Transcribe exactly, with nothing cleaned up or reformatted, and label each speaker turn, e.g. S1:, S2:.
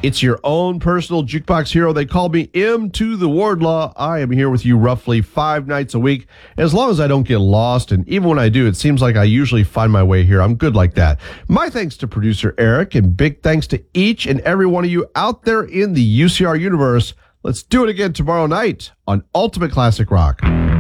S1: It's your own personal jukebox hero. They call me M to the Wardlaw. I am here with you roughly five nights a week, as long as I don't get lost. And even when I do, it seems like I usually find my way here. I'm good like that. My thanks to producer Eric, and big thanks to each and every one of you out there in the U C R universe. Let's do it again tomorrow night on Ultimate Classic Rock.